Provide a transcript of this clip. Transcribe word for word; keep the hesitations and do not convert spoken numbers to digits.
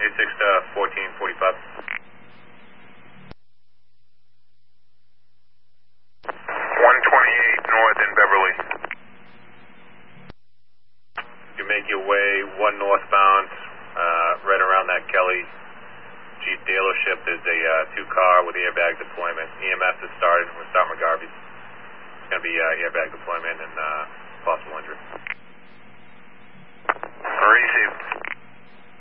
eighty-six to fourteen forty-five. one twenty-eight north in Beverly. You make your way one northbound, uh, right around that Kelly Jeep dealership. There's a uh, two-car with airbag deployment. E M S has started. We're starting with Garvey. It's going to be uh, airbag deployment and uh,